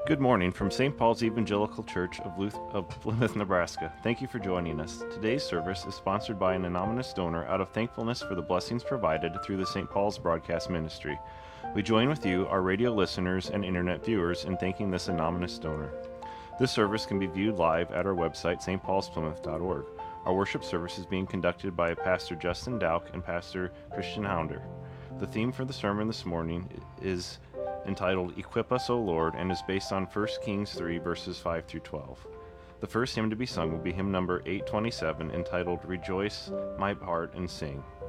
Good morning from St. Paul's Evangelical Church of Plymouth, Nebraska. Thank you for joining us. Today's service is sponsored by an anonymous donor out of thankfulness for the blessings provided through the St. Paul's Broadcast Ministry. We join with you, our radio listeners and internet viewers, in thanking this anonymous donor. This service can be viewed live at our website, stpaulsplymouth.org. Our worship service is being conducted by Pastor Justin Dowk and Pastor Christian Hounder. The theme for the sermon this morning is entitled Equip Us, O Lord, and is based on 1 Kings 3, verses 5 through 12. The first hymn to be sung will be hymn number 827, entitled Rejoice, My Heart, and Sing.